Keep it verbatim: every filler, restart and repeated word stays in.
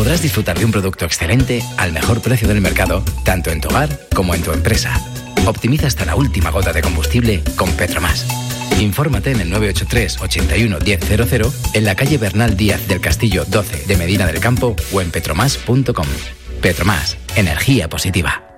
podrás disfrutar de un producto excelente al mejor precio del mercado, tanto en tu hogar como en tu empresa. Optimiza hasta la última gota de combustible con Petromás. Infórmate en el nueve ocho tres, ochenta y uno, diez cero cero, en la calle Bernal Díaz del Castillo doce de Medina del Campo o en petromás punto com. Petromás, energía positiva.